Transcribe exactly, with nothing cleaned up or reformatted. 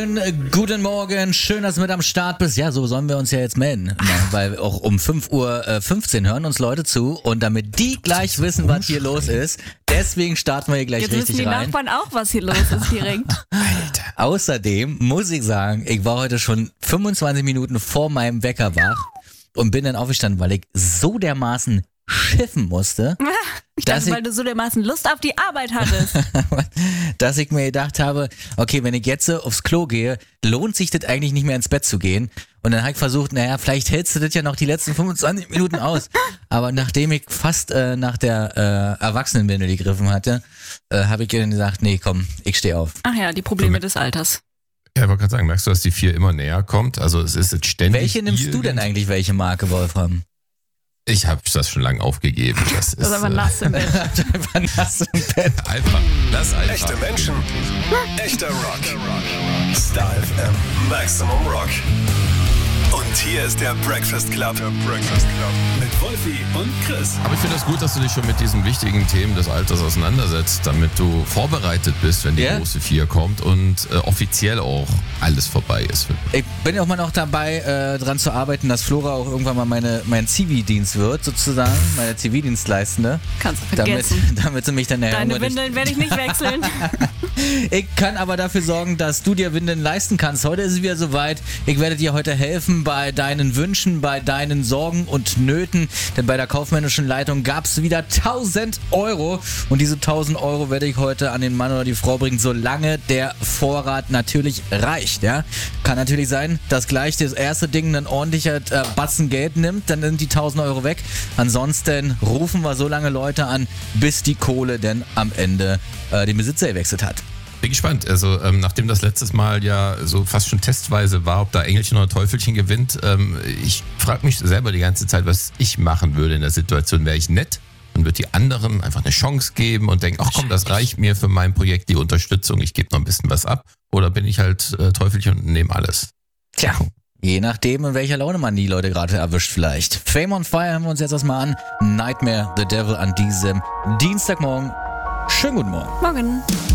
Guten Morgen, schön, dass du mit am Start bist. Ja, so sollen wir uns ja jetzt melden, ja, weil auch um fünf Uhr fünfzehn hören uns Leute zu und damit die gleich wissen, was hier los ist, deswegen starten wir hier gleich jetzt richtig wissen die rein. Nachbarn auch, was hier los ist direkt. Alter. Außerdem muss ich sagen, ich war heute schon fünfundzwanzig Minuten vor meinem Wecker wach und bin dann aufgestanden, weil ich so dermaßen schiffen musste. Ich dachte, ich, weil du so dermaßen Lust auf die Arbeit hattest. dass ich mir gedacht habe, okay, wenn ich jetzt aufs Klo gehe, lohnt sich das eigentlich nicht mehr ins Bett zu gehen. Und dann habe ich versucht, naja, vielleicht hältst du das ja noch die letzten fünfundzwanzig Minuten aus. Aber nachdem ich fast äh, nach der äh, Erwachsenenwindel gegriffen hatte, äh, habe ich dann gesagt, nee, komm, ich stehe auf. Ach ja, die Probleme des Alters. Ja, ich wollte gerade sagen, merkst du, dass die vier immer näher kommt? Also es ist jetzt ständig... Welche nimmst du denn eigentlich, welche Marke, Wolfram? Ich habe das schon lange aufgegeben. Das Das ist ist aber nass im Bett. Einfach nass im Bett. einfach. Das ist einfach. Echte Menschen, echter Rock. Star F M, Maximum Rock. Und hier ist der Breakfast Club. Der Breakfast Club. Mit Wolfi und Chris. Aber ich finde das gut, dass du dich schon mit diesen wichtigen Themen des Alters auseinandersetzt, damit du vorbereitet bist, wenn die Ja. große Vier kommt und äh, offiziell auch alles vorbei ist. Ich bin ja auch mal noch dabei, äh, dran zu arbeiten, dass Flora auch irgendwann mal meine, mein Zivildienst wird, sozusagen, meine Zivildienstleistende. Kannst du Damit, vergessen. damit sie mich dann nachher Deine irgendwann Windeln werde ich nicht wechseln. Ich kann aber dafür sorgen, dass du dir Windeln leisten kannst. Heute ist es wieder soweit. Ich werde dir heute helfen bei deinen Wünschen, bei deinen Sorgen und Nöten. Denn bei der kaufmännischen Leitung gab es wieder tausend Euro. Und diese tausend Euro werde ich heute an den Mann oder die Frau bringen, solange der Vorrat natürlich reicht. Ja? Kann natürlich sein, dass gleich das erste Ding ein ordentlicher äh, Batzen Geld nimmt. Dann sind die tausend Euro weg. Ansonsten rufen wir so lange Leute an, bis die Kohle denn am Ende äh, den Besitzer gewechselt hat. Bin gespannt. Also ähm, nachdem das letztes Mal ja so fast schon testweise war, ob da Engelchen oder Teufelchen gewinnt, ähm, ich frage mich selber die ganze Zeit, was ich machen würde in der Situation. Wäre ich nett und würde die anderen einfach eine Chance geben und denke, ach komm, das reicht mir für mein Projekt, die Unterstützung, ich gebe noch ein bisschen was ab. Oder bin ich halt äh, Teufelchen und nehme alles? Tja, je nachdem, in welcher Laune man die Leute gerade erwischt vielleicht. Fame on Fire hören wir uns jetzt erstmal an. Nightmare the Devil an diesem Dienstagmorgen. Schönen guten Morgen. Morgen.